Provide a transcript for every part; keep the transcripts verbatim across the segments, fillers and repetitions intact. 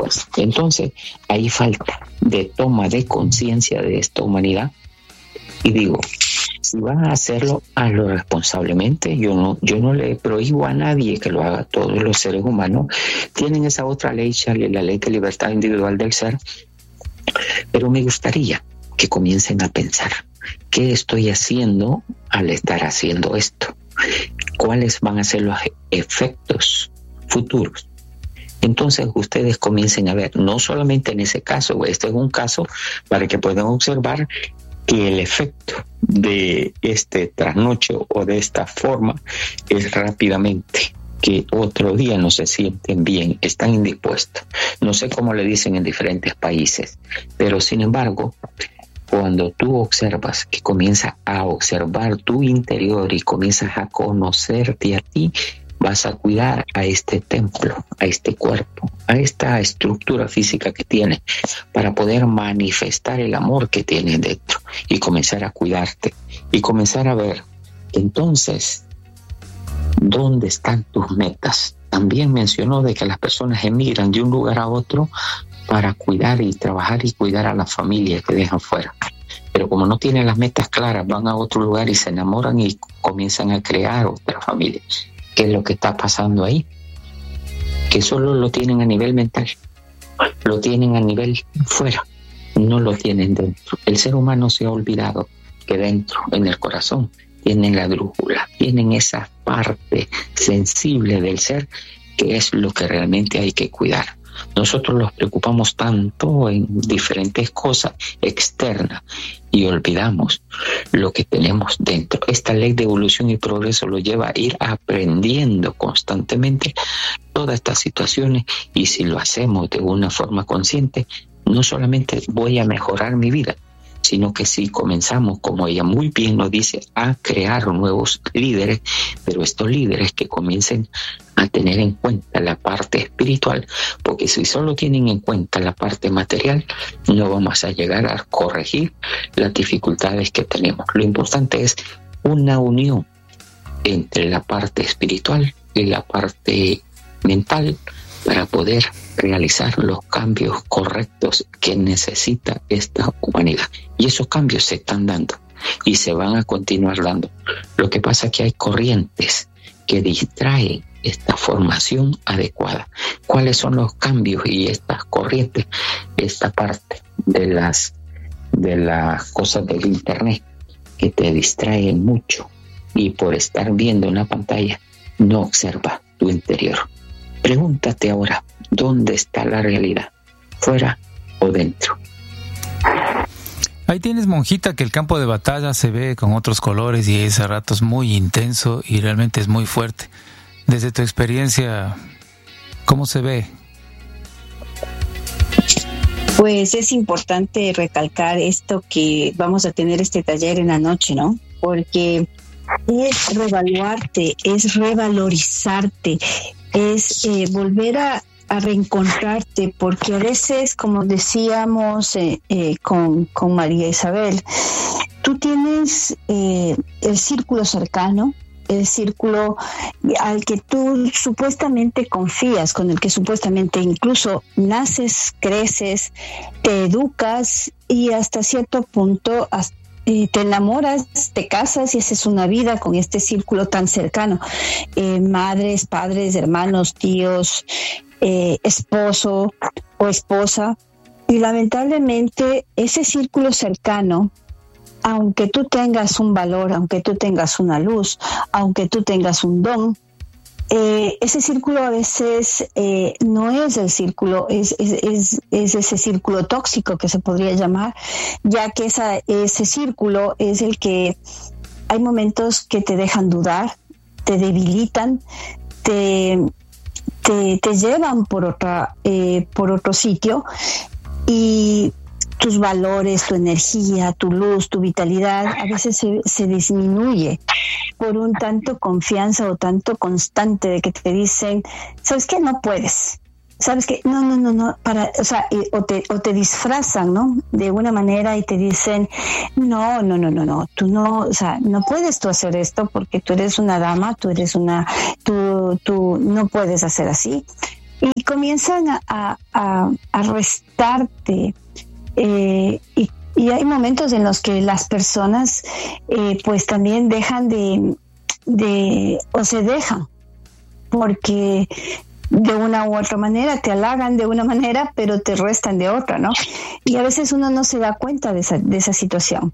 Entonces, hay falta de toma de conciencia de esta humanidad. Y digo, si van a hacerlo, hazlo responsablemente. Yo no, yo no le prohíbo a nadie que lo haga. Todos los seres humanos tienen esa otra ley, Charlie, la ley de libertad individual del ser. Pero me gustaría que comiencen a pensar, ¿qué estoy haciendo al estar haciendo esto? ¿Cuáles van a ser los efectos futuros? Entonces ustedes comiencen a ver, no solamente en ese caso, este es un caso para que puedan observar que el efecto de este trasnocho o de esta forma es rápidamente que otro día no se sienten bien, están indispuestos. No sé cómo le dicen en diferentes países, pero sin embargo, cuando tú observas, que comienzas a observar tu interior y comienzas a conocerte a ti, vas a cuidar a este templo, a este cuerpo, a esta estructura física que tienes, para poder manifestar el amor que tienes dentro y comenzar a cuidarte y comenzar a ver entonces dónde están tus metas. También mencionó de que las personas emigran de un lugar a otro para cuidar y trabajar y cuidar a la familia que dejan fuera. Pero como no tienen las metas claras, van a otro lugar y se enamoran y comienzan a crear otra familia. ¿Qué es lo que está pasando ahí? Que solo lo tienen a nivel mental, lo tienen a nivel fuera, no lo tienen dentro. El ser humano se ha olvidado que dentro, en el corazón, tienen la brújula, tienen esa parte sensible del ser que es lo que realmente hay que cuidar. Nosotros nos preocupamos tanto en diferentes cosas externas y olvidamos lo que tenemos dentro. Esta ley de evolución y progreso lo lleva a ir aprendiendo constantemente todas estas situaciones, y si lo hacemos de una forma consciente, no solamente voy a mejorar mi vida, sino que si comenzamos, como ella muy bien nos dice, a crear nuevos líderes, pero estos líderes que comiencen a tener en cuenta la parte espiritual, porque si solo tienen en cuenta la parte material, no vamos a llegar a corregir las dificultades que tenemos. Lo importante es una unión entre la parte espiritual y la parte mental para poder realizar los cambios correctos que necesita esta humanidad. Y esos cambios se están dando y se van a continuar dando. Lo que pasa es que hay corrientes que distraen esta formación adecuada. ¿Cuáles son los cambios y estas corrientes? Esta parte de las, de las cosas del internet que te distraen mucho y por estar viendo una pantalla no observa tu interior. Pregúntate ahora, ¿dónde está la realidad? ¿Fuera o dentro? Ahí tienes, monjita, que el campo de batalla se ve con otros colores y es a ratos muy intenso y realmente es muy fuerte. Desde tu experiencia, ¿cómo se ve? Pues es importante recalcar esto, que vamos a tener este taller en la noche, ¿no? Porque es revaluarte, es revalorizarte, es eh, volver a, a reencontrarte, porque a veces, como decíamos eh, eh, con, con María Isabel, tú tienes eh, el círculo cercano, el círculo al que tú supuestamente confías, con el que supuestamente incluso naces, creces, te educas y hasta cierto punto hasta Eh, te enamoras, te casas y haces una vida con este círculo tan cercano. Eh, madres, padres, hermanos, tíos, eh, esposo o esposa. Y lamentablemente ese círculo cercano, aunque tú tengas un valor, aunque tú tengas una luz, aunque tú tengas un don, Eh, ese círculo a veces eh, no es el círculo, es, es, es, es ese círculo tóxico que se podría llamar, ya que esa, ese círculo es el que hay momentos que te dejan dudar, te debilitan, te, te, te llevan por otra, eh, por otro sitio, y tus valores, tu energía, tu luz, tu vitalidad a veces se, se disminuye por un tanto confianza o tanto constante de que te dicen, ¿sabes qué? No puedes. ¿Sabes qué? No, no, no, no. Para, o sea, o te, o te disfrazan, ¿no? De una manera y te dicen, no, no, no, no, no. Tú no, o sea, no puedes tú hacer esto porque tú eres una dama, tú eres una, tú, tú no puedes hacer así. y comienzan a, a, a restarte. Eh, y, y hay momentos en los que las personas eh, pues también dejan de, de, o se dejan, porque de una u otra manera te halagan de una manera, pero te restan de otra, ¿no? Y a veces uno no se da cuenta de esa, de esa situación.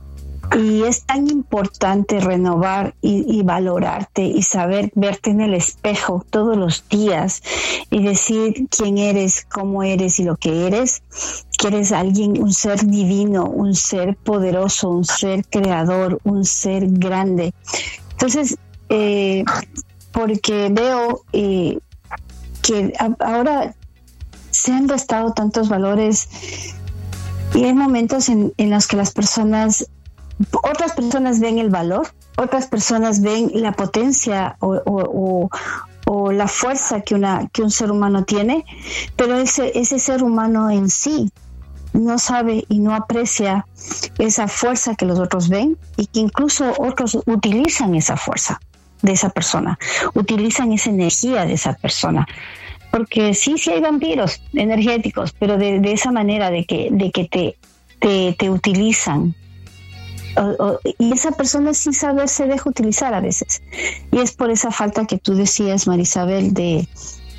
Y es tan importante renovar y, y valorarte y saber verte en el espejo todos los días y decir quién eres, cómo eres y lo que eres, que eres alguien, un ser divino, un ser poderoso, un ser creador, un ser grande. Entonces, eh, porque veo eh, que a, ahora se han restado tantos valores y hay momentos en, en los que las personas Otras personas ven el valor, otras personas ven la potencia o, o, o, o la fuerza que, una, que un ser humano tiene, pero ese, ese ser humano en sí no sabe y no aprecia esa fuerza que los otros ven y que incluso otros utilizan esa fuerza de esa persona, utilizan esa energía de esa persona. Porque sí, sí hay vampiros energéticos, pero de, de esa manera de que, de que te, te, te utilizan. O, o, y esa persona sin saber se deja utilizar a veces, y es por esa falta que tú decías, Marisabel, de,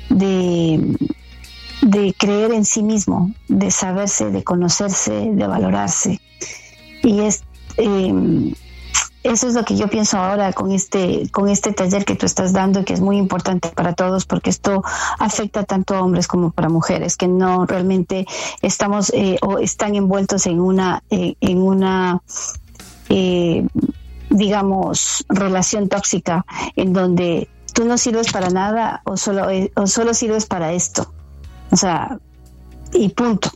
de, de creer en sí mismo, de saberse, de conocerse, de valorarse. Y es eh, eso es lo que yo pienso ahora con este con este taller que tú estás dando, que es muy importante para todos, porque esto afecta tanto a hombres como para mujeres, que no realmente estamos eh, o están envueltos en una eh, en una Eh, digamos, relación tóxica en donde tú no sirves para nada o solo, o solo sirves para esto, o sea, y punto.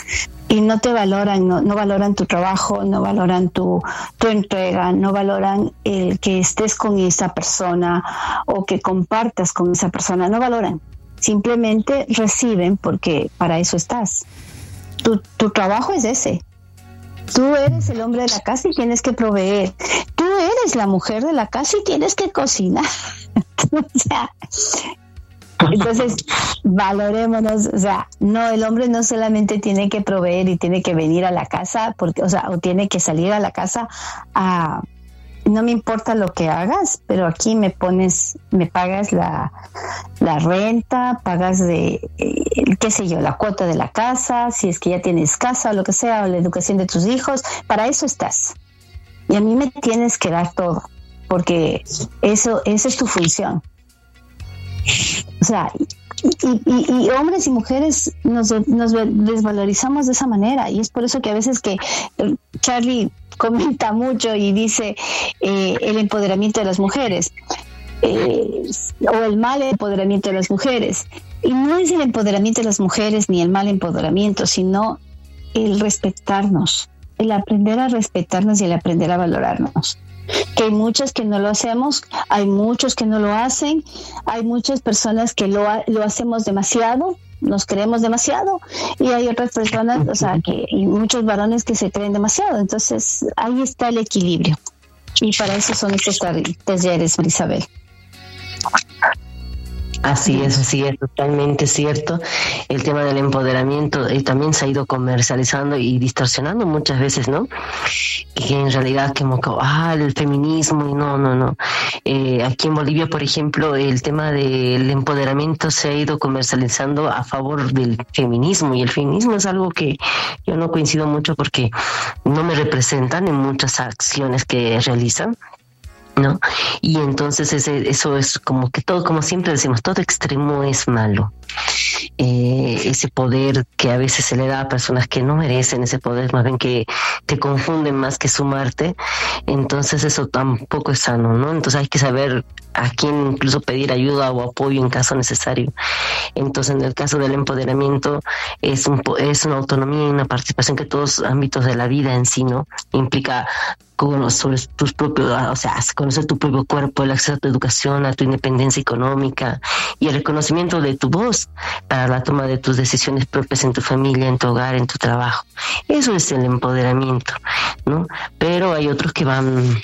Y no te valoran, no, no valoran tu trabajo, no valoran tu, tu entrega, no valoran el que estés con esa persona o que compartas con esa persona, no valoran. Simplemente reciben porque para eso estás. Tu, tu trabajo es ese. Tú eres el hombre de la casa y tienes que proveer. Tú eres la mujer de la casa y tienes que cocinar. O sea, entonces, valorémonos. O sea, no, el hombre no solamente tiene que proveer y tiene que venir a la casa, porque, o sea, o tiene que salir a la casa a... No me importa lo que hagas, pero aquí me pones, me pagas la, la renta, pagas de, eh, qué sé yo, la cuota de la casa, si es que ya tienes casa o lo que sea, o la educación de tus hijos, para eso estás. Y a mí me tienes que dar todo, porque eso, esa es tu función. O sea, y, y, y hombres y mujeres nos, nos desvalorizamos de esa manera, y es por eso que a veces que Charlie comenta mucho y dice eh, el empoderamiento de las mujeres eh, o el mal empoderamiento de las mujeres, y no es el empoderamiento de las mujeres ni el mal empoderamiento, sino el respetarnos, el aprender a respetarnos y el aprender a valorarnos. Que hay muchas que no lo hacemos, hay muchos que no lo hacen, hay muchas personas que lo, lo hacemos demasiado, nos creemos demasiado, y hay otras personas, o sea, que y muchos varones que se creen demasiado. Entonces ahí está el equilibrio, y para eso son estos talleres, Marisabel. Así es, así es, totalmente cierto. El tema del empoderamiento eh, también se ha ido comercializando y distorsionando muchas veces, ¿no? Y en realidad como que, ah, el feminismo, y no, no, no. Eh, aquí en Bolivia, por ejemplo, el tema del empoderamiento se ha ido comercializando a favor del feminismo, y el feminismo es algo que yo no coincido mucho porque no me representan en muchas acciones que realizan, ¿no? Y entonces ese, eso es como que todo, como siempre decimos, todo extremo es malo. Eh, ese poder que a veces se le da a personas que no merecen ese poder, más bien que te confunden más que sumarte, entonces eso tampoco es sano, ¿no? Entonces hay que saber a quién incluso pedir ayuda o apoyo en caso necesario. Entonces en el caso del empoderamiento es, un, es una autonomía y una participación que todos los ámbitos de la vida en sí, ¿no? Implica sobre tus propios, o sea, conocer tu propio cuerpo, el acceso a tu educación, a tu independencia económica y el reconocimiento de tu voz para la toma de tus decisiones propias en tu familia, en tu hogar, en tu trabajo. Eso es el empoderamiento, ¿no? Pero hay otros que van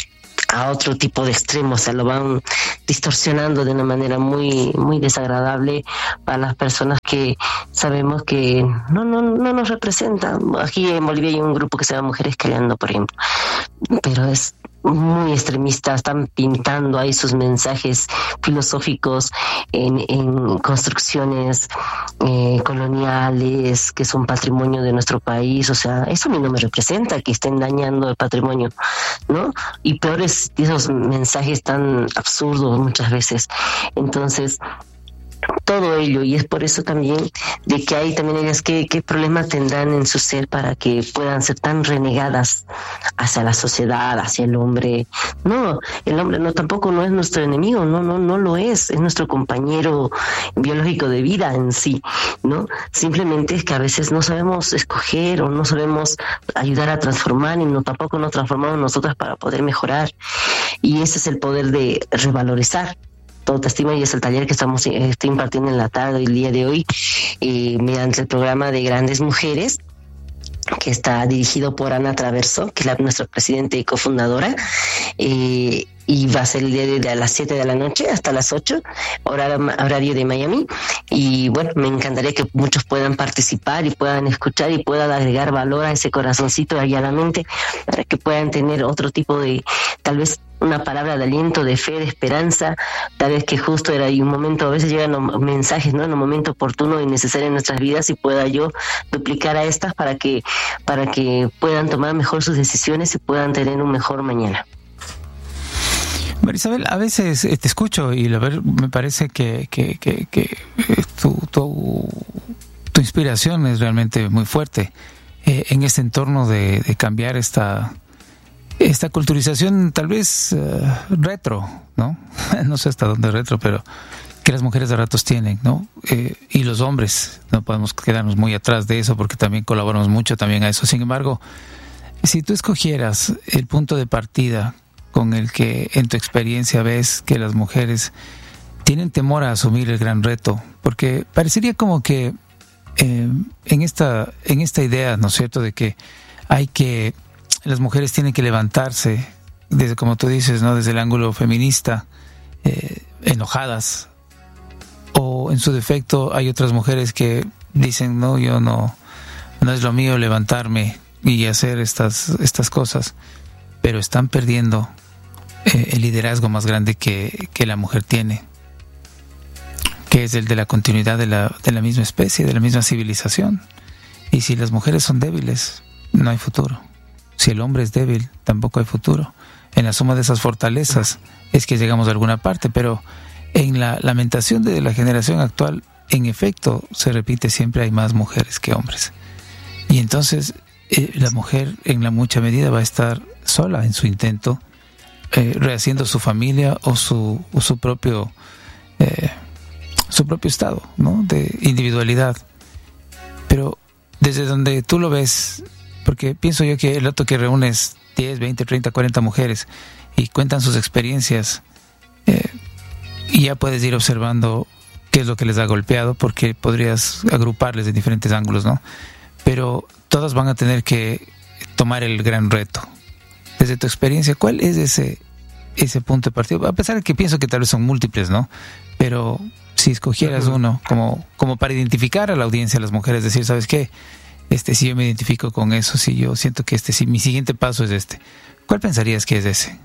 a otro tipo de extremos, o sea, lo van distorsionando de una manera muy muy desagradable para las personas que sabemos que no no no nos representan. Aquí en Bolivia hay un grupo que se llama Mujeres Creando, por ejemplo, pero es muy extremistas, están pintando ahí sus mensajes filosóficos en, en construcciones eh, coloniales que son patrimonio de nuestro país. O sea, eso a mí no me representa, que estén dañando el patrimonio, ¿no? Y peores esos mensajes tan absurdos muchas veces. Entonces, todo ello, y es por eso también de que hay también ellas que qué problemas tendrán en su ser para que puedan ser tan renegadas hacia la sociedad, hacia el hombre. No, el hombre no tampoco no es nuestro enemigo, no, no, no lo es, es nuestro compañero biológico de vida en sí, ¿no? Simplemente es que a veces no sabemos escoger o no sabemos ayudar a transformar y no tampoco nos transformamos nosotras para poder mejorar, y ese es el poder de revalorizar tu autoestima, y es el taller que estamos eh, estoy impartiendo en la tarde el día de hoy eh, mediante el programa de Grandes Mujeres, que está dirigido por Ana Traverso, que es la, nuestra presidenta y cofundadora, eh, y va a ser el día de, de a las siete de la noche hasta las ocho, horario, horario de Miami. Y bueno, me encantaría que muchos puedan participar y puedan escuchar y puedan agregar valor a ese corazoncito ahí a la mente, para que puedan tener otro tipo de, tal vez, una palabra de aliento, de fe, de esperanza, tal vez que justo era ahí un momento, a veces llegan mensajes, ¿no?, en un momento oportuno y necesario en nuestras vidas, y pueda yo duplicar a estas para que para que puedan tomar mejor sus decisiones y puedan tener un mejor mañana. Marisabel, a veces te escucho y la ver, me parece que, que, que, que tu, tu, tu inspiración es realmente muy fuerte eh, en este entorno de, de cambiar esta esta culturización tal vez uh, retro, ¿no? No sé hasta dónde retro, pero que las mujeres de ratos tienen, ¿no? Eh, y los hombres, no podemos quedarnos muy atrás de eso porque también colaboramos mucho también a eso. Sin embargo, si tú escogieras el punto de partida con el que en tu experiencia ves que las mujeres tienen temor a asumir el gran reto, porque parecería como que eh, en esta en esta idea, ¿no es cierto?, de que hay que las mujeres tienen que levantarse desde, como tú dices, ¿no?, desde el ángulo feminista, eh, enojadas, o en su defecto hay otras mujeres que dicen no, yo no no es lo mío levantarme y hacer estas estas cosas, pero están perdiendo eh, el liderazgo más grande que, que la mujer tiene, que es el de la continuidad de la, de la misma especie, de la misma civilización. Y si las mujeres son débiles, no hay futuro. Si el hombre es débil, tampoco hay futuro. En la suma de esas fortalezas es que llegamos a alguna parte, pero en la lamentación de la generación actual, en efecto, se repite, siempre hay más mujeres que hombres. Y entonces eh, la mujer en la mucha medida va a estar sola en su intento, eh, rehaciendo su familia o su, o su propio eh, su propio estado, ¿no?, de individualidad. Pero desde donde tú lo ves, porque pienso yo que el rato que reúnes diez, veinte, treinta, cuarenta mujeres y cuentan sus experiencias, eh, y ya puedes ir observando qué es lo que les ha golpeado, porque podrías agruparles de diferentes ángulos, ¿no? Pero todas van a tener que tomar el gran reto. Desde tu experiencia, ¿cuál es ese ese punto de partida? A pesar de que pienso que tal vez son múltiples, ¿no? Pero si escogieras uno como, como para identificar a la audiencia, a las mujeres, decir, ¿sabes qué? Este sí, yo me identifico con eso, sí, yo siento que este sí, mi siguiente paso es este. ¿Cuál pensarías que es ese?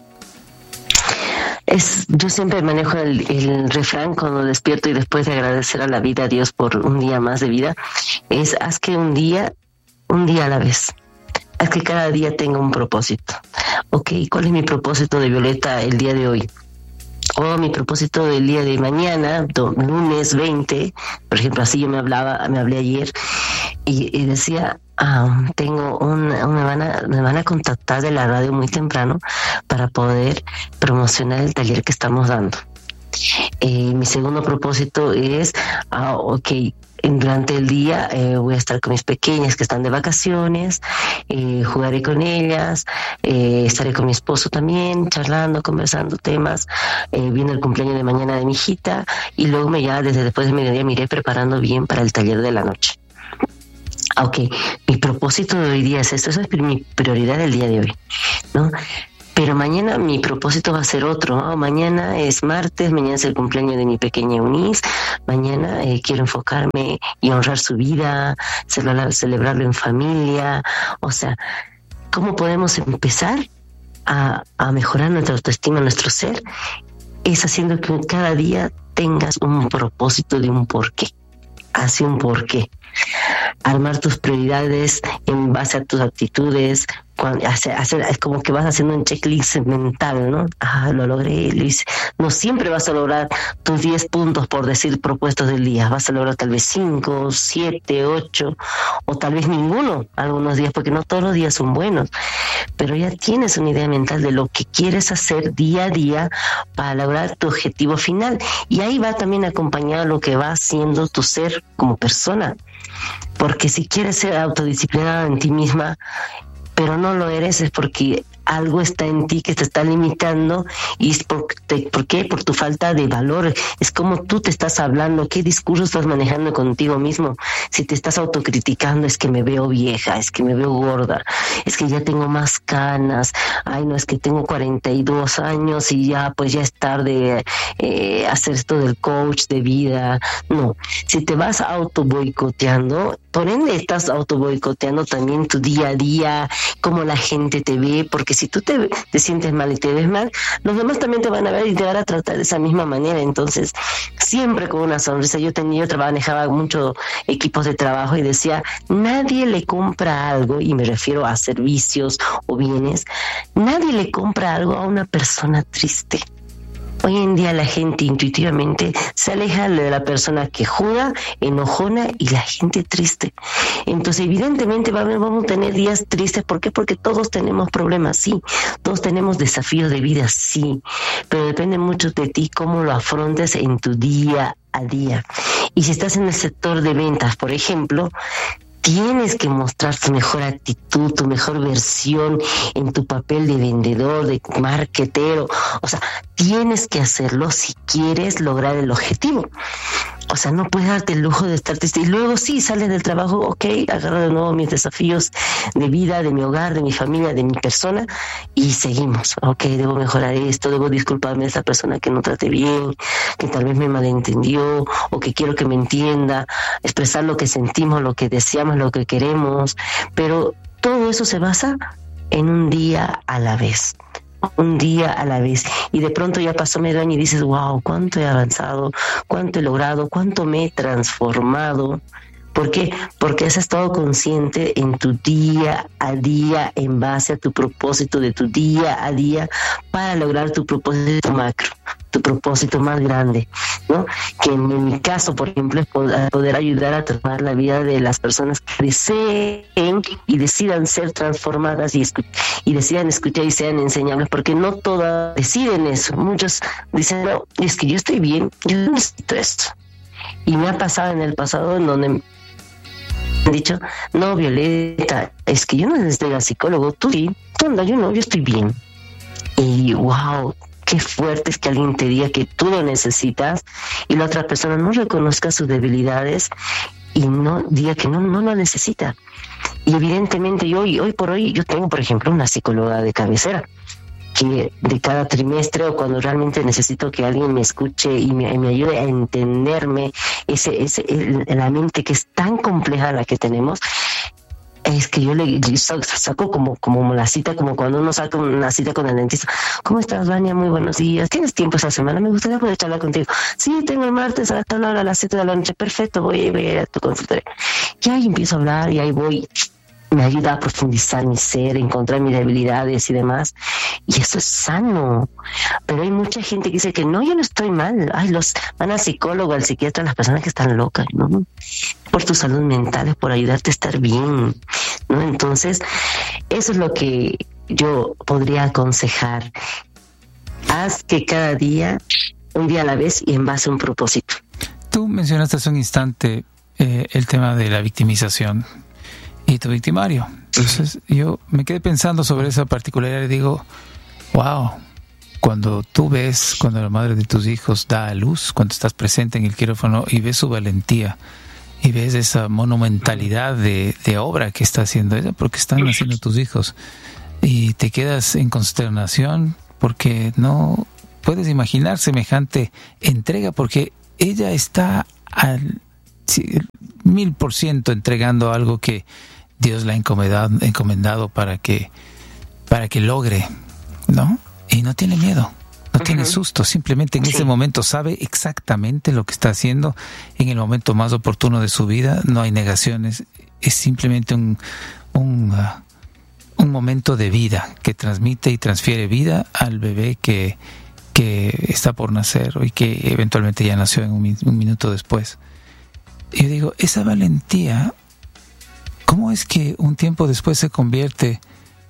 Es, yo siempre manejo el, el refrán cuando despierto y después de agradecer a la vida, a Dios por un día más de vida, es haz que un día, un día a la vez. Haz que cada día tenga un propósito. Ok, ¿cuál es mi propósito de Violeta el día de hoy? O mi propósito del día de mañana, do, lunes veinte, por ejemplo, así yo me hablaba, me hablé ayer y, y decía, ah, tengo un, me van a, me van a contactar de la radio muy temprano para poder promocionar el taller que estamos dando. Eh, mi segundo propósito es, ah, ok, durante el día eh, voy a estar con mis pequeñas que están de vacaciones, eh, jugaré con ellas, eh, estaré con mi esposo también, charlando, conversando temas, eh, viendo el cumpleaños de mañana de mi hijita, y luego me ya desde después de mediodía me iré preparando bien para el taller de la noche. Ok, mi propósito de hoy día es esto, esa es mi prioridad del día de hoy, ¿no? pero mañana mi propósito va a ser otro, ¿no? Mañana es martes, mañana es el cumpleaños de mi pequeña Eunice, mañana eh, quiero enfocarme y honrar su vida, celebrar, celebrarlo en familia. O sea, ¿cómo podemos empezar a, a mejorar nuestra autoestima, nuestro ser? Es haciendo que cada día tengas un propósito de un porqué. Hace un porqué. Armar tus prioridades en base a tus actitudes. Cuando, hacer, hacer, es como que vas haciendo un checklist mental, ¿no? Ah, lo logré, lo hice. No siempre vas a lograr tus diez puntos, por decir, propuestos del día. Vas a lograr tal vez cinco, siete, ocho, o tal vez ninguno algunos días, porque no todos los días son buenos. Pero ya tienes una idea mental de lo que quieres hacer día a día para lograr tu objetivo final. Y ahí va también acompañado lo que va haciendo tu ser como persona. Porque si quieres ser autodisciplinada en ti misma, pero no lo eres, es porque algo está en ti que te está limitando. ¿Y es por, te, por qué? Por tu falta de valor. Es como tú te estás hablando, qué discurso estás manejando contigo mismo. Si te estás autocriticando, es que me veo vieja, es que me veo gorda, es que ya tengo más canas, ay no, es que tengo cuarenta y dos años y ya pues ya es tarde eh, hacer esto del coach de vida. No, si te vas auto boicoteando, por ende estás auto boicoteando también tu día a día, cómo la gente te ve, porque si tú te, te sientes mal y te ves mal, los demás también te van a ver y te van a tratar de esa misma manera. Entonces, siempre con una sonrisa. Yo tenía, yo manejaba muchos equipos de trabajo y decía, nadie le compra algo, y me refiero a servicios o bienes, nadie le compra algo a una persona triste. Hoy en día la gente intuitivamente se aleja de la persona quejuda, enojona y la gente triste. Entonces, evidentemente vamos a tener días tristes. ¿Por qué? Porque todos tenemos problemas, sí. Todos tenemos desafíos de vida, sí. Pero depende mucho de ti cómo lo afrontes en tu día a día. Y si estás en el sector de ventas, por ejemplo, tienes que mostrar tu mejor actitud, tu mejor versión en tu papel de vendedor, de marketero. O sea, tienes que hacerlo si quieres lograr el objetivo. O sea, no puedes darte el lujo de estar triste. Y luego sí, sales del trabajo, ok, agarro de nuevo mis desafíos de vida, de mi hogar, de mi familia, de mi persona, y seguimos. Ok, debo mejorar esto, debo disculparme de esa persona que no trate bien, que tal vez me malentendió, o que quiero que me entienda, expresar lo que sentimos, lo que deseamos, lo que queremos. Pero todo eso se basa en un día a la vez. Un día a la vez. Y de pronto ya pasó medio año y dices, wow, cuánto he avanzado, cuánto he logrado, cuánto me he transformado. ¿Por qué? Porque has estado consciente en tu día a día, en base a tu propósito de tu día a día, para lograr tu propósito macro, tu propósito más grande, ¿no? Que en, en mi caso, por ejemplo, es poder, poder ayudar a transformar la vida de las personas que deseen y decidan ser transformadas y, escu- y decidan escuchar y sean enseñables, porque no todas deciden eso. Muchos dicen, no, es que yo estoy bien, yo no necesito esto. Y me ha pasado en el pasado en donde han dicho, no, Violeta, es que yo no necesito ir al psicólogo, tú sí, tú anda, yo no, yo estoy bien. Y wow, qué fuerte es que alguien te diga que tú lo necesitas y la otra persona no reconozca sus debilidades y no diga que no, no lo necesita. Y evidentemente yo hoy, hoy por hoy, yo tengo, por ejemplo, una psicóloga de cabecera, que de cada trimestre o cuando realmente necesito que alguien me escuche y me, me ayude a entenderme ese, ese, el, la mente que es tan compleja la que tenemos, es que yo le yo saco como, como la cita, como cuando uno saca una cita con el dentista. ¿Cómo estás, Vania? Muy buenos días. ¿Tienes tiempo esta semana? Me gustaría poder charlar contigo. Sí, tengo el martes a tal hora, a las siete de la noche. Perfecto, voy, voy a ir a tu consultorio. Y ahí empiezo a hablar y ahí voy. Me ayuda a profundizar mi ser, encontrar mis debilidades y demás. Y eso es sano. Pero hay mucha gente que dice que no, yo no estoy mal. Ay, los van al psicólogo, al psiquiatra, las personas que están locas, ¿no? Por tu salud mental, es por ayudarte a estar bien, ¿no? Entonces, eso es lo que yo podría aconsejar. Haz que cada día, un día a la vez y en base a un propósito. Tú mencionaste hace un instante eh, el tema de la victimización y tu victimario. Entonces yo me quedé pensando sobre esa particularidad y digo, wow, cuando tú ves, cuando la madre de tus hijos da a luz, cuando estás presente en el quirófano y ves su valentía y ves esa monumentalidad de, de obra que está haciendo ella, porque están haciendo tus hijos, y te quedas en consternación porque no puedes imaginar semejante entrega, porque ella está al mil por ciento entregando algo que Dios le ha encomendado, encomendado para que para que logre, ¿no? Y no tiene miedo, no uh-huh. tiene susto, simplemente en sí. ese momento sabe exactamente lo que está haciendo en el momento más oportuno de su vida, no hay negaciones, es simplemente un un, uh, un momento de vida que transmite y transfiere vida al bebé que, que está por nacer y que eventualmente ya nació en un, un minuto después. Y yo digo, esa valentía, ¿cómo es que un tiempo después se convierte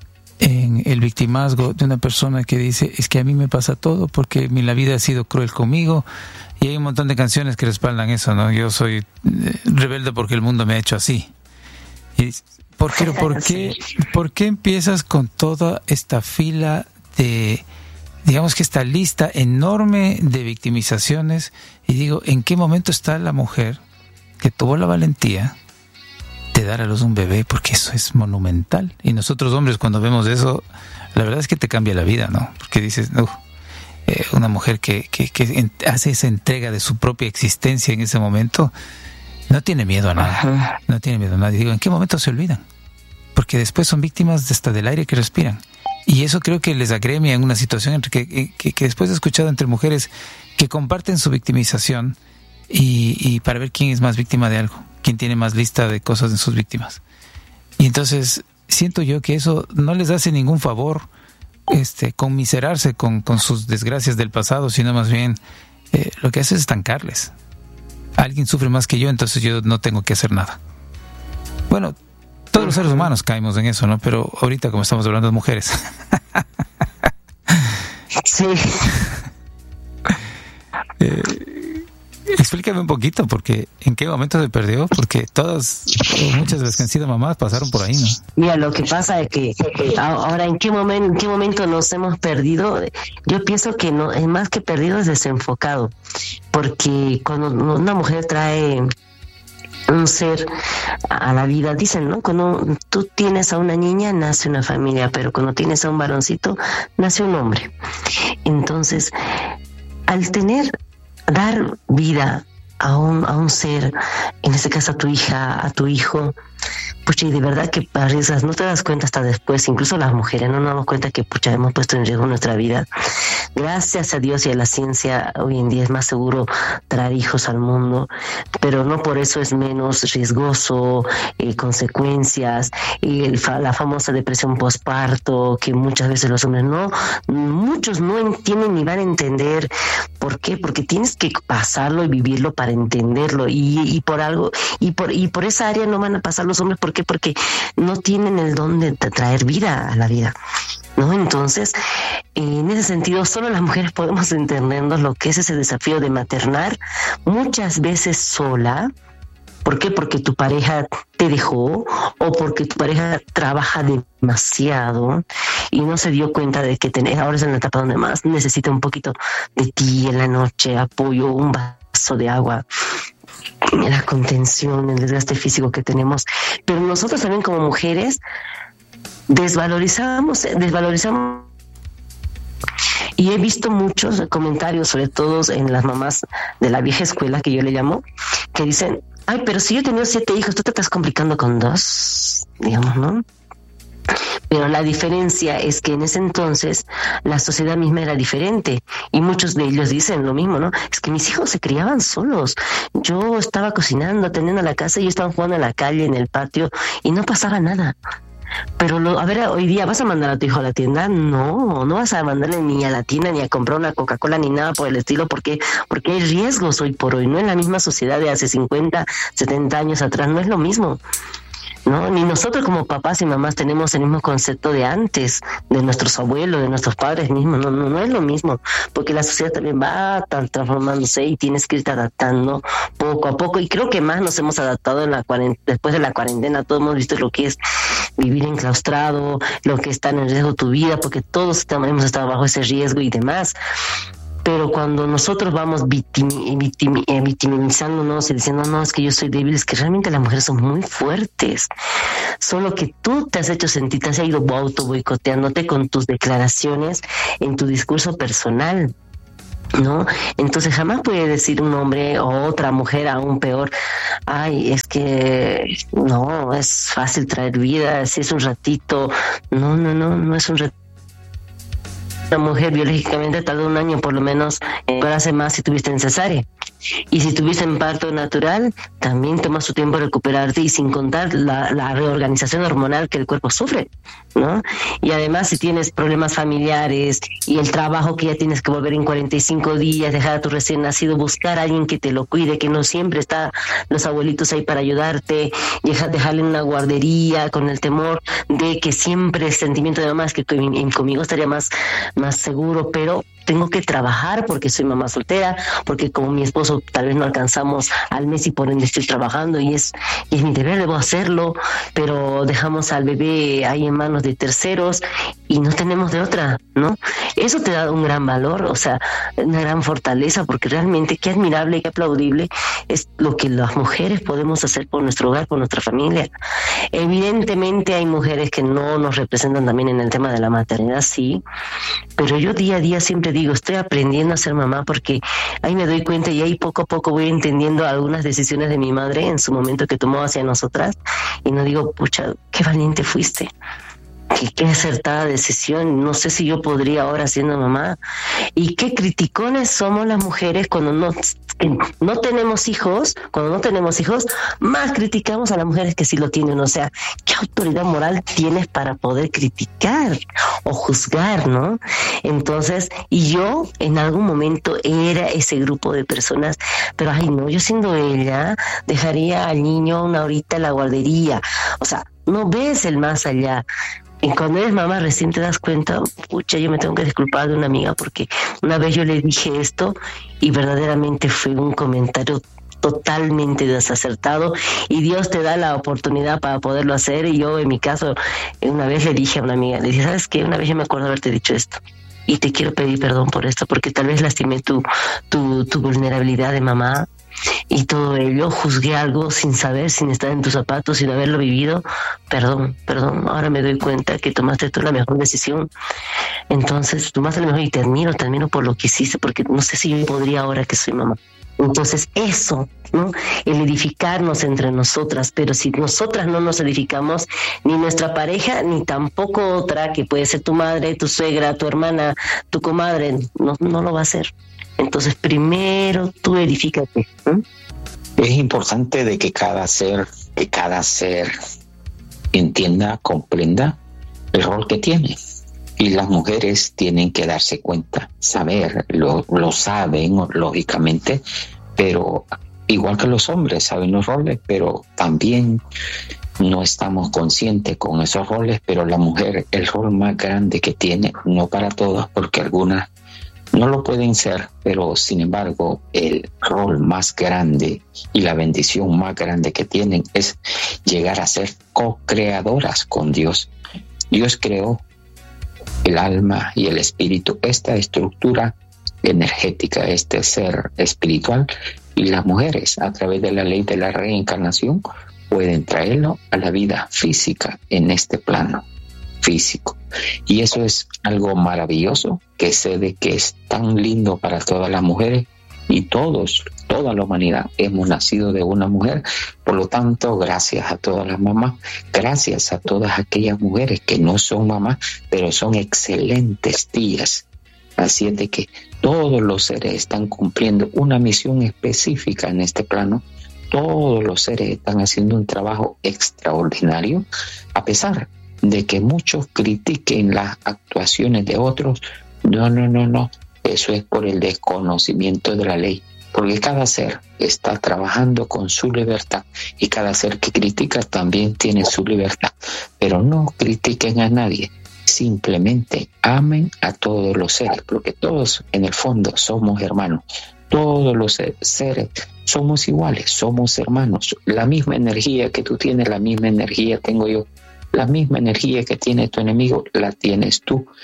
en el victimazgo de una persona que dice, es que a mí me pasa todo porque mi, la vida ha sido cruel conmigo? Y hay un montón de canciones que respaldan eso, ¿no? Yo soy rebelde porque el mundo me ha hecho así. Y, ¿por qué, por qué, por qué empiezas con toda esta fila de, digamos que esta lista enorme de victimizaciones? Y digo, ¿en qué momento está la mujer que tuvo la valentía de dar a luz un bebé? Porque eso es monumental. Y nosotros hombres, cuando vemos eso, la verdad es que te cambia la vida, ¿no? Porque dices, uh, eh, una mujer que, que, que hace esa entrega de su propia existencia en ese momento, no tiene miedo a nada. Ajá. No tiene miedo a nada. Y digo, ¿en qué momento se olvidan? Porque después son víctimas hasta del aire que respiran. Y eso creo que les agremia en una situación entre que, que, que después he escuchado entre mujeres que comparten su victimización y, y para ver quién es más víctima de algo, quién tiene más lista de cosas en sus víctimas. Y entonces siento yo que eso no les hace ningún favor este, conmiserarse con, con sus desgracias del pasado, sino más bien eh, lo que hace es estancarles. Alguien sufre más que yo, entonces yo no tengo que hacer nada. Bueno, todos los seres humanos caemos en eso, ¿no? Pero ahorita, como estamos hablando de mujeres. Sí. eh, explícame un poquito, porque ¿en qué momento se perdió? Porque todas, muchas de las que han sido mamás pasaron por ahí, ¿no? Mira, lo que pasa es que ahora, ¿en qué momento, en qué momento nos hemos perdido? Yo pienso que no, es más que perdido, es desenfocado. Porque cuando una mujer trae un ser a la vida, dicen, ¿no? Cuando tú tienes a una niña, nace una familia, pero cuando tienes a un varoncito, nace un hombre. Entonces, al tener, dar vida a un, a un ser, en este caso a tu hija, a tu hijo, pucha, y de verdad que arriesgas, no te das cuenta hasta después, incluso las mujeres no nos damos cuenta que, pucha, hemos puesto en riesgo nuestra vida. Gracias a Dios y a la ciencia, hoy en día es más seguro traer hijos al mundo, pero no por eso es menos riesgoso, eh, consecuencias, y el, la famosa depresión postparto, que muchas veces los hombres no, muchos no entienden ni van a entender. ¿Por qué? Porque tienes que pasarlo y vivirlo para entenderlo, y, y por algo, y por, y por esa área no van a pasar los hombres. ¿Por qué? Porque no tienen el don de traer vida a la vida, ¿no? Entonces, en ese sentido, solo las mujeres podemos entendernos lo que es ese desafío de maternar, muchas veces sola. ¿Por qué? Porque tu pareja te dejó, o porque tu pareja trabaja demasiado y no se dio cuenta de que tenés, ahora es en la etapa donde más necesita un poquito de ti en la noche, apoyo, un vaso de agua, la contención, el desgaste físico que tenemos. Pero nosotros también como mujeres desvalorizamos, desvalorizamos. Y he visto muchos comentarios, sobre todo en las mamás de la vieja escuela, que yo le llamo, que dicen, ay, pero si yo he tenido siete hijos, tú te estás complicando con dos, digamos, ¿no? Pero la diferencia es que en ese entonces la sociedad misma era diferente, y muchos de ellos dicen lo mismo, ¿no? Es que mis hijos se criaban solos. Yo estaba cocinando, atendiendo la casa, y ellos estaban jugando en la calle, en el patio, y no pasaba nada. Pero lo, a ver, hoy día, ¿vas a mandar a tu hijo a la tienda? No, no vas a mandarle ni a la tienda, ni a comprar una Coca-Cola, ni nada por el estilo, porque porque hay riesgos hoy por hoy. No es la misma sociedad de hace cincuenta, setenta años atrás, no es lo mismo, ¿no? Ni nosotros como papás y mamás tenemos el mismo concepto de antes, de nuestros abuelos, de nuestros padres mismos. No, no, no es lo mismo, porque la sociedad también va transformándose y tienes que irte adaptando poco a poco. Y creo que más nos hemos adaptado en la cuarentena, después de la cuarentena. Todos hemos visto lo que es vivir enclaustrado, lo que está en riesgo tu vida, porque todos estamos, hemos estado bajo ese riesgo y demás. Pero cuando nosotros vamos victimi- victimi- eh, victimizándonos y diciendo, no, es que yo soy débil, es que realmente las mujeres son muy fuertes. Solo que tú te has hecho sentir, te has ido auto boicoteándote con tus declaraciones en tu discurso personal, ¿no? Entonces jamás puede decir un hombre o otra mujer aún peor, ay, es que no, es fácil traer vida, si es un ratito. No, no, no, no es un ratito. Una mujer biológicamente tarda un año por lo menos en hace más si tuviste en cesárea. Y si tuviste en parto natural, también toma su tiempo recuperarte, y sin contar la, la reorganización hormonal que el cuerpo sufre, ¿no? Y además si tienes problemas familiares y el trabajo que ya tienes que volver en cuarenta y cinco días, dejar a tu recién nacido, buscar a alguien que te lo cuide, que no siempre está los abuelitos ahí para ayudarte, y dejarle en una guardería con el temor de que siempre el sentimiento de mamá es que conmigo estaría más, más seguro, pero tengo que trabajar porque soy mamá soltera, porque como mi esposo tal vez no alcanzamos al mes y por ende estoy trabajando, y es, y es mi deber, debo hacerlo, pero dejamos al bebé ahí en manos de terceros y no tenemos de otra, ¿no? Eso te da un gran valor, o sea, una gran fortaleza, porque realmente qué admirable y qué aplaudible es lo que las mujeres podemos hacer por nuestro hogar, por nuestra familia. Evidentemente hay mujeres que no nos representan también en el tema de la maternidad, sí, pero yo día a día siempre digo, estoy aprendiendo a ser mamá, porque ahí me doy cuenta y ahí poco a poco voy entendiendo algunas decisiones de mi madre en su momento que tomó hacia nosotras, y no digo, pucha, qué valiente fuiste, qué, qué acertada decisión, no sé si yo podría ahora siendo mamá. Y qué criticones somos las mujeres cuando no, no tenemos hijos, cuando no tenemos hijos, más criticamos a las mujeres que sí lo tienen. O sea, ¿qué autoridad moral tienes para poder criticar o juzgar, no? Entonces, y yo en algún momento era ese grupo de personas, pero ay no, yo siendo ella dejaría al niño una horita en la guardería. O sea, no ves el más allá. Y cuando eres mamá recién te das cuenta, pucha, yo me tengo que disculpar de una amiga porque una vez yo le dije esto y verdaderamente fue un comentario totalmente desacertado, y Dios te da la oportunidad para poderlo hacer. Y yo en mi caso una vez le dije a una amiga, le dije, ¿sabes qué? Una vez yo me acuerdo haberte dicho esto y te quiero pedir perdón por esto, porque tal vez lastimé tu, tu, tu vulnerabilidad de mamá y todo ello, juzgué algo sin saber, sin estar en tus zapatos, sin haberlo vivido. Perdón, perdón, ahora me doy cuenta que tomaste tú la mejor decisión. Entonces, tomaste la mejor, y te admiro, te admiro por lo que hiciste, porque no sé si yo podría ahora que soy mamá. Entonces, eso, ¿no? El edificarnos entre nosotras, pero si nosotras no nos edificamos, ni nuestra pareja, ni tampoco otra, que puede ser tu madre, tu suegra, tu hermana, tu comadre, no, no lo va a hacer. Entonces, primero tú edifícate. ¿eh? Es importante de que cada ser, que cada ser entienda, comprenda el rol que tiene. Y las mujeres tienen que darse cuenta, saber, lo, lo saben lógicamente, pero igual que los hombres saben los roles, pero también no estamos conscientes con esos roles. Pero la mujer, el rol más grande que tiene, no para todas, porque algunas no lo pueden ser, pero sin embargo el rol más grande y la bendición más grande que tienen es llegar a ser co-creadoras con Dios. Dios creó el alma y el espíritu, esta estructura energética, este ser espiritual, y las mujeres a través de la ley de la reencarnación pueden traerlo a la vida física en este plano físico. Y eso es algo maravilloso, que sé de que es tan lindo para todas las mujeres, y todos, toda la humanidad hemos nacido de una mujer. Por lo tanto, gracias a todas las mamás, gracias a todas aquellas mujeres que no son mamás, pero son excelentes tías. Así es de que todos los seres están cumpliendo una misión específica en este plano. Todos los seres están haciendo un trabajo extraordinario, a pesar de que muchos critiquen las actuaciones de otros. No, no, no, no. Eso es por el desconocimiento de la ley, porque cada ser está trabajando con su libertad, y cada ser que critica también tiene su libertad. Pero no critiquen a nadie, simplemente amen a todos los seres, porque todos en el fondo somos hermanos. Todos los seres somos iguales, somos hermanos. La misma energía que tú tienes, la misma energía tengo yo. La misma energía que tiene tu enemigo, la tienes tú.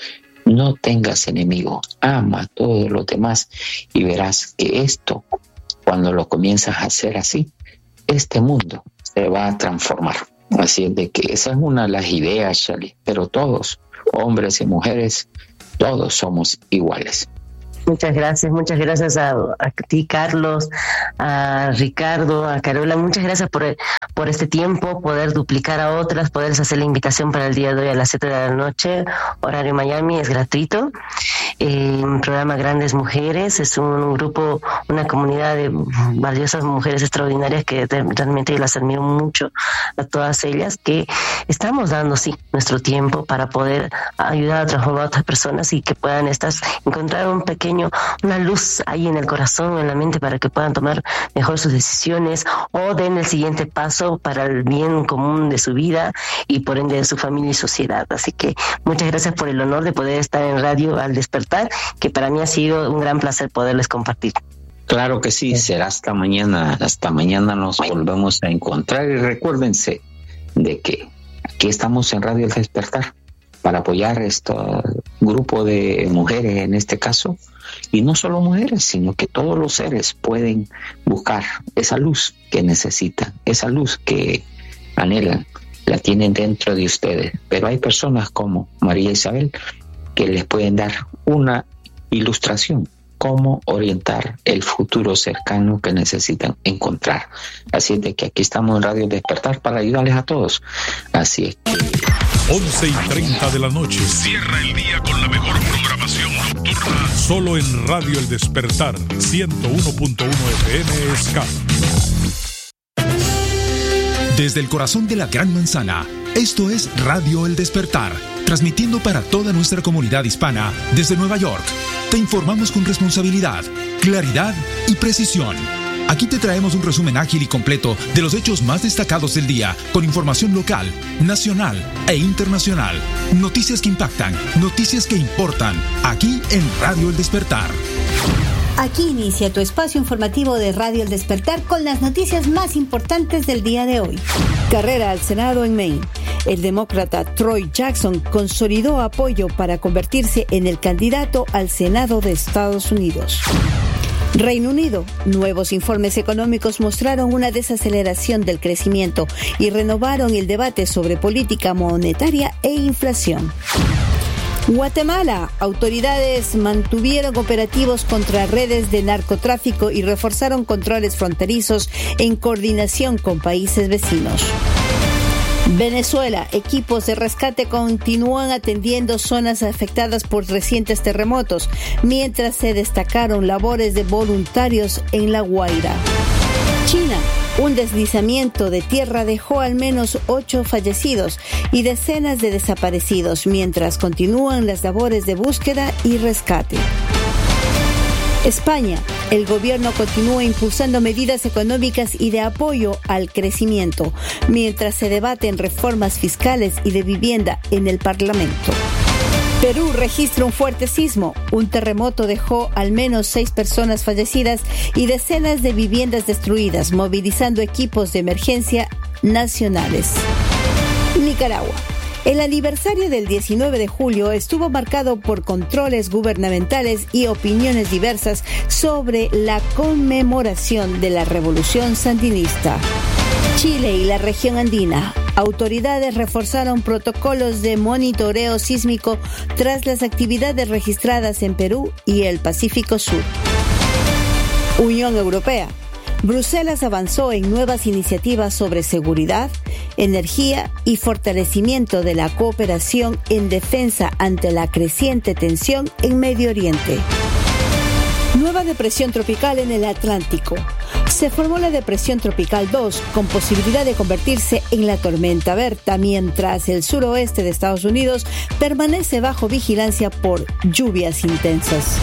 No tengas enemigo, ama a todos los demás y verás que esto, cuando lo comienzas a hacer así, este mundo se va a transformar. Así es de que esa es una de las ideas, Shali, pero todos, hombres y mujeres, todos somos iguales. Muchas gracias, muchas gracias a, a ti, Carlos, a Ricardo, a Carola. Muchas gracias por, por este tiempo, poder duplicar a otras, poderles hacer la invitación para el día de hoy a las siete de la noche, horario Miami, es gratuito. Eh, un programa Grandes Mujeres, es un grupo, una comunidad de valiosas mujeres extraordinarias que realmente yo las admiro mucho a todas ellas, que estamos dando, sí, nuestro tiempo para poder ayudar a transformar a otras personas y que puedan estas encontrar un pequeño una luz ahí en el corazón, en la mente, para que puedan tomar mejor sus decisiones o den el siguiente paso para el bien común de su vida y por ende de su familia y sociedad. Así que muchas gracias por el honor de poder estar en Radio Al Despertar, que para mí ha sido un gran placer poderles compartir. Claro que sí, será hasta mañana. Hasta mañana nos volvemos a encontrar y recuérdense de que aquí estamos en Radio Al Despertar para apoyar este grupo de mujeres en este caso, y no solo mujeres, sino que todos los seres pueden buscar esa luz que necesitan, esa luz que anhelan, la tienen dentro de ustedes, pero hay personas como María Isabel que les pueden dar una ilustración, cómo orientar el futuro cercano que necesitan encontrar. Así es de que aquí estamos en Radio Despertar para ayudarles a todos. Así es que once y treinta de la noche. Cierra el día con la mejor programación nocturna. Solo en Radio El Despertar, ciento uno punto uno F M S K. Desde el corazón de la Gran Manzana, esto es Radio El Despertar, transmitiendo para toda nuestra comunidad hispana desde Nueva York. Te informamos con responsabilidad, claridad y precisión. Aquí te traemos un resumen ágil y completo de los hechos más destacados del día, con información local, nacional e internacional. Noticias que impactan, noticias que importan, aquí en Radio El Despertar. Aquí inicia tu espacio informativo de Radio El Despertar con las noticias más importantes del día de hoy. Carrera al Senado en Maine. El demócrata Troy Jackson consolidó apoyo para convertirse en el candidato al Senado de Estados Unidos. Reino Unido. Nuevos informes económicos mostraron una desaceleración del crecimiento y renovaron el debate sobre política monetaria e inflación. Guatemala. Autoridades mantuvieron operativos contra redes de narcotráfico y reforzaron controles fronterizos en coordinación con países vecinos. Venezuela. Equipos de rescate continúan atendiendo zonas afectadas por recientes terremotos, mientras se destacaron labores de voluntarios en La Guaira. China. Un deslizamiento de tierra dejó al menos ocho fallecidos y decenas de desaparecidos, mientras continúan las labores de búsqueda y rescate. España. El gobierno continúa impulsando medidas económicas y de apoyo al crecimiento, mientras se debaten reformas fiscales y de vivienda en el Parlamento. Perú registra un fuerte sismo. Un terremoto dejó al menos seis personas fallecidas y decenas de viviendas destruidas, movilizando equipos de emergencia nacionales. Nicaragua. El aniversario del diecinueve de julio estuvo marcado por controles gubernamentales y opiniones diversas sobre la conmemoración de la Revolución Sandinista. Chile y la región andina. Autoridades reforzaron protocolos de monitoreo sísmico tras las actividades registradas en Perú y el Pacífico Sur. Unión Europea. Bruselas avanzó en nuevas iniciativas sobre seguridad, energía y fortalecimiento de la cooperación en defensa ante la creciente tensión en Medio Oriente. Nueva depresión tropical en el Atlántico. Se formó la depresión tropical dos con posibilidad de convertirse en la tormenta Berta, mientras el suroeste de Estados Unidos permanece bajo vigilancia por lluvias intensas.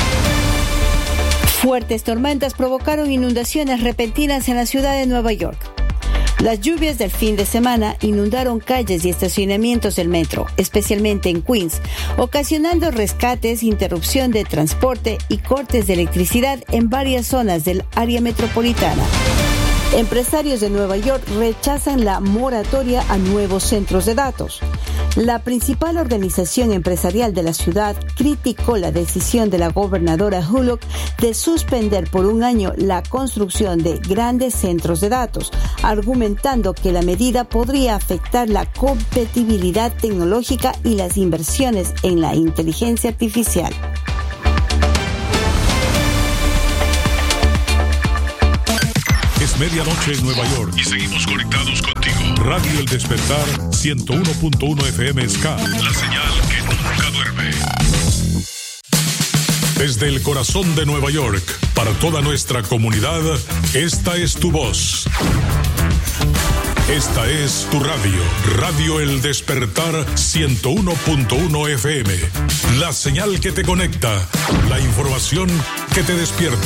Fuertes tormentas provocaron inundaciones repentinas en la ciudad de Nueva York. Las lluvias del fin de semana inundaron calles y estacionamientos del metro, especialmente en Queens, ocasionando rescates, interrupción de transporte y cortes de electricidad en varias zonas del área metropolitana. Empresarios de Nueva York rechazan la moratoria a nuevos centros de datos. La principal organización empresarial de la ciudad criticó la decisión de la gobernadora Huluk de suspender por un año la construcción de grandes centros de datos, argumentando que la medida podría afectar la competitividad tecnológica y las inversiones en la inteligencia artificial. Es medianoche en Nueva York y seguimos conectados contigo. Radio El Despertar ciento uno punto uno F M Ska, la señal que nunca duerme. Desde el corazón de Nueva York, para toda nuestra comunidad, esta es tu voz. Esta es tu radio, Radio El Despertar ciento uno punto uno F M. La señal que te conecta, la información que te despierta.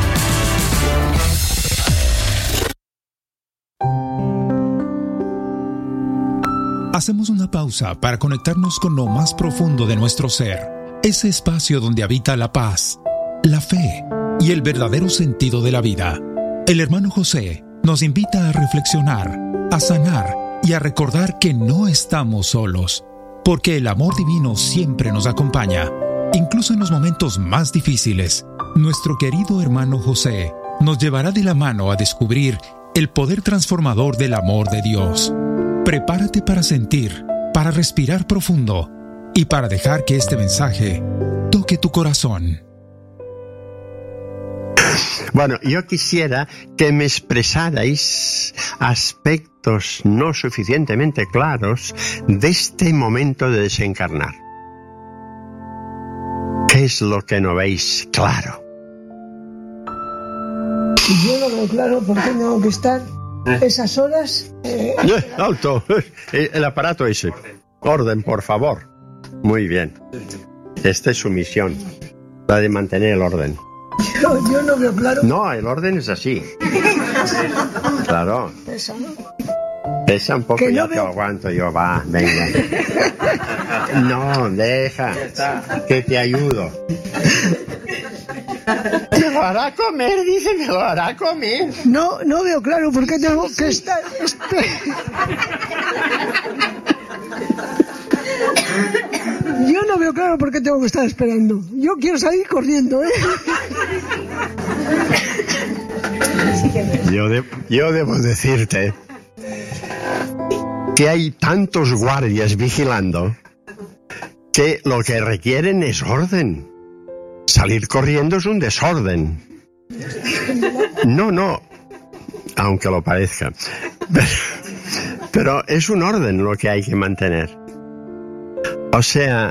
Hacemos una pausa para conectarnos con lo más profundo de nuestro ser, ese espacio donde habita la paz, la fe y el verdadero sentido de la vida. El hermano José nos invita a reflexionar, a sanar y a recordar que no estamos solos, porque el amor divino siempre nos acompaña, incluso en los momentos más difíciles. Nuestro querido hermano José nos llevará de la mano a descubrir el poder transformador del amor de Dios. Prepárate para sentir, para respirar profundo y para dejar que este mensaje toque tu corazón. Bueno, yo quisiera que me expresarais aspectos no suficientemente claros de este momento de desencarnar. ¿Qué es lo que no veis claro? Yo no veo claro por qué tengo que estar esas horas. Eh... Alto, el aparato ese. Orden, por favor. Muy bien. Esta es su misión, la de mantener el orden. Yo, yo no veo claro. No, el orden es así. Claro. Pesa, ¿no? Pesa un poco, que ya no te veo... aguanto yo, va, venga. No, deja, que te ayudo. Me lo hará comer, dice, me lo hará comer. No, no veo claro por qué tengo que estar... Yo no veo claro por qué tengo que estar esperando. Yo quiero salir corriendo, ¿eh? Yo, de, yo debo decirte que hay tantos guardias vigilando que lo que requieren es orden. Salir corriendo es un desorden. No, no, aunque lo parezca. Pero, pero es un orden lo que hay que mantener. O sea,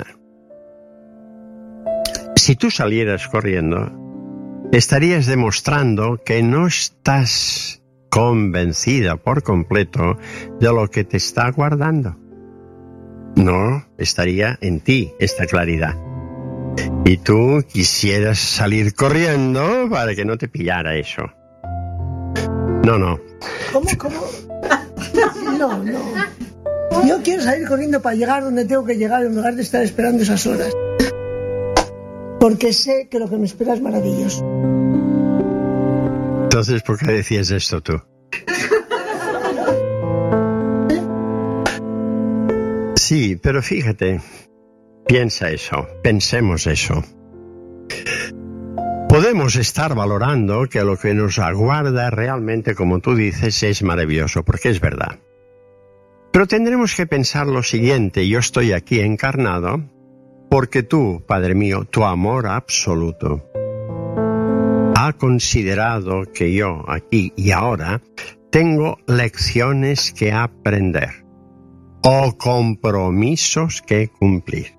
si tú salieras corriendo, estarías demostrando que no estás convencida por completo de lo que te está aguardando. No estaría en ti esta claridad. Y tú quisieras salir corriendo para que no te pillara eso. No, no. ¿Cómo, cómo? No, no. Yo quiero salir corriendo para llegar donde tengo que llegar en lugar de estar esperando esas horas. Porque sé que lo que me espera es maravilloso. Entonces, ¿por qué decías esto tú? Sí, pero fíjate, piensa eso, pensemos eso. Podemos estar valorando que lo que nos aguarda realmente, como tú dices, es maravilloso, porque es verdad. Pero tendremos que pensar lo siguiente: yo estoy aquí encarnado porque tú, Padre mío, tu amor absoluto, ha considerado que yo, aquí y ahora, tengo lecciones que aprender o compromisos que cumplir.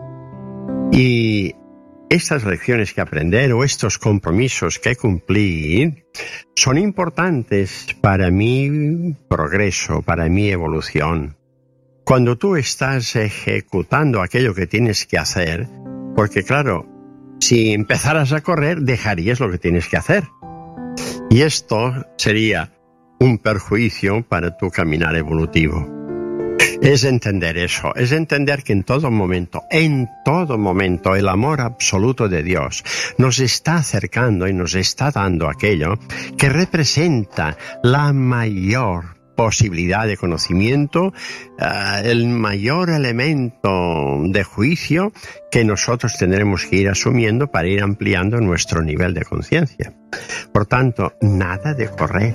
Y estas lecciones que aprender o estos compromisos que cumplir son importantes para mi progreso, para mi evolución. Cuando tú estás ejecutando aquello que tienes que hacer, porque claro, si empezaras a correr, dejarías lo que tienes que hacer. Y esto sería un perjuicio para tu caminar evolutivo. Es entender eso, es entender que en todo momento, en todo momento, el amor absoluto de Dios nos está acercando y nos está dando aquello que representa la mayor posibilidad de conocimiento, uh, el mayor elemento de juicio que nosotros tendremos que ir asumiendo para ir ampliando nuestro nivel de conciencia. Por tanto, nada de correr,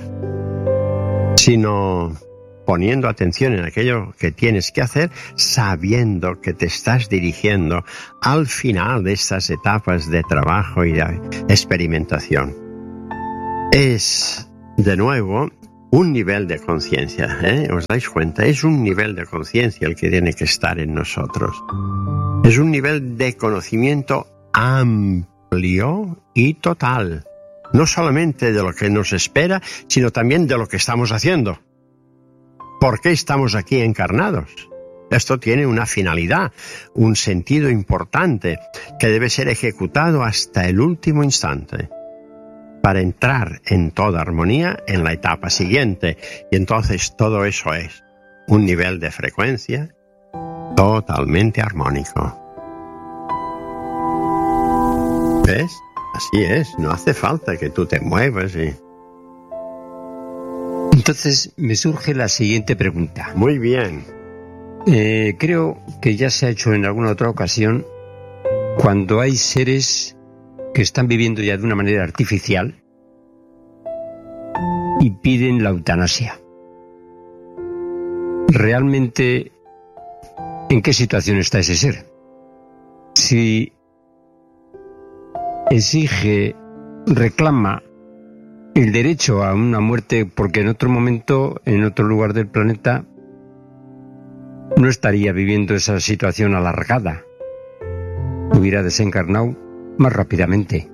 sino poniendo atención en aquello que tienes que hacer, sabiendo que te estás dirigiendo al final de estas etapas de trabajo y de experimentación. Es, de nuevo, un nivel de conciencia, ¿eh? ¿Os dais cuenta? Es un nivel de conciencia el que tiene que estar en nosotros. Es un nivel de conocimiento amplio y total. No solamente de lo que nos espera, sino también de lo que estamos haciendo. ¿Por qué estamos aquí encarnados? Esto tiene una finalidad, un sentido importante que debe ser ejecutado hasta el último instante para entrar en toda armonía en la etapa siguiente. Y entonces todo eso es un nivel de frecuencia totalmente armónico. ¿Ves? Así es, no hace falta que tú te muevas y... Entonces me surge la siguiente pregunta. Muy bien. Eh, creo que ya se ha hecho en alguna otra ocasión cuando hay seres que están viviendo ya de una manera artificial y piden la eutanasia. ¿Realmente en qué situación está ese ser? Si exige, reclama el derecho a una muerte porque en otro momento, en otro lugar del planeta, no estaría viviendo esa situación alargada. Hubiera desencarnado más rápidamente.